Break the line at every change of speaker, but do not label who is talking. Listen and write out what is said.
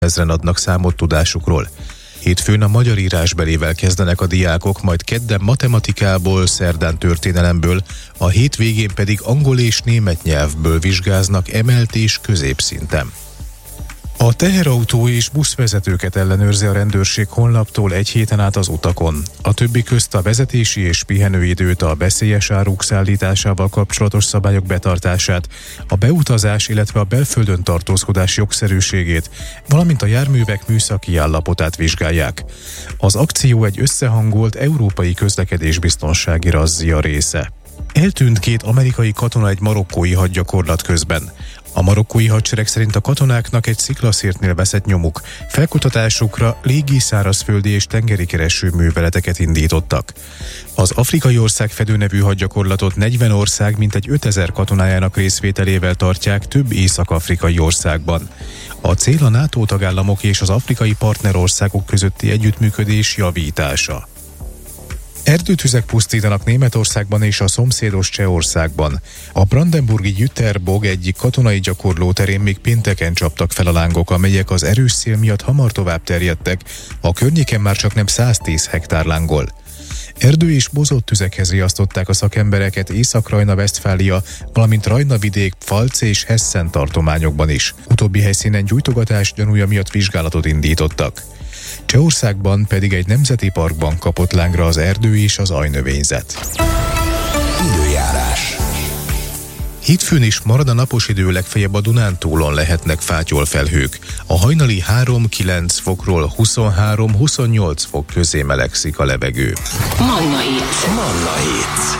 ezren adnak számot tudásukról. Hétfőn a magyar írásbelével kezdenek a diákok, majd kedden matematikából, szerdán történelemből, a hétvégén pedig angol és német nyelvből vizsgáznak emelt és középszinten. A teherautó és buszvezetőket ellenőrzi a rendőrség holnaptól egy héten át az utakon. A többi közt a vezetési és pihenőidőt, a veszélyes áruk szállításával kapcsolatos szabályok betartását, a beutazás, illetve a belföldön tartózkodás jogszerűségét, valamint a járművek műszaki állapotát vizsgálják. Az akció egy összehangolt európai közlekedésbiztonsági razzia része. Eltűnt 2 amerikai katona egy marokkói hadgyakorlat közben. A marokkói hadsereg szerint a katonáknak egy sziklaszírtnél veszett nyomuk. Felkutatásukra légi, szárazföldi és tengeri kereső műveleteket indítottak. Az afrikai országfedő nevű hadgyakorlatot 40 ország mintegy 5000 katonájának részvételével tartják több észak-afrikai országban. A cél a NATO tagállamok és az afrikai partnerországok közötti együttműködés javítása. Erdőtüzek pusztítanak Németországban és a szomszédos Csehországban. A brandenburgi Jüterbog egyik katonai gyakorlóterén még pénteken csaptak fel a lángok, amelyek az erős szél miatt hamar tovább terjedtek, a környéken már csak nem 110 hektár lángol. Erdő- és bozott tüzekhez riasztották a szakembereket Észak-Rajna-Vesztfália, valamint Rajna-vidék, Pfalz és Hessen tartományokban is. Utóbbi helyszínen gyújtogatás gyanúja miatt vizsgálatot indítottak. Csehországban pedig egy nemzeti parkban kapott lángra az erdő és az ajnövényzet.
Időjárás.
Hétfőn is marad a napos idő, legfeljebb a Dunántúlon lehetnek fátyolfelhők. A hajnali 3-9 fokról 23-28 fok közé melegszik a levegő.
Manna Hit.